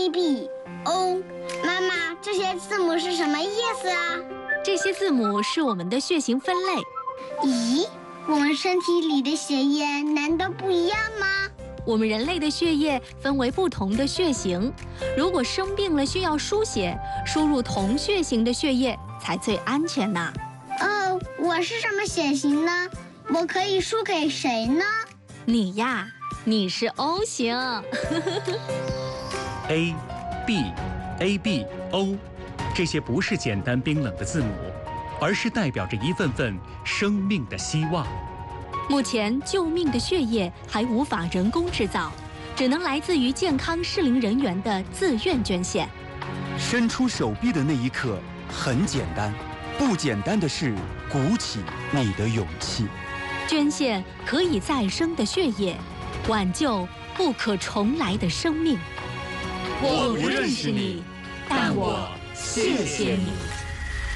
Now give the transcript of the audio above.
A B O。妈妈，这些字母是什么意思啊？ 这些字母是我们的血型分类。 咦，我们身体里的血液难道不一样吗？ 我们人类的血液分为不同的血型，如果生病了需要输血，输入同血型的血液才最安全呢。 哦，我是什么血型呢？我可以输给谁呢？ 你呀，你是 O 型。 A、B、A、B、O， 这些不是简单冰冷的字母，而是代表着一份份生命的希望。 目前救命的血液还无法人工制造，只能来自于健康适龄人员的自愿捐献。 伸出手臂的那一刻很简单，不简单的是鼓起你的勇气。 捐献可以再生的血液，挽救不可重来的生命。 我不认识你，但我谢谢你。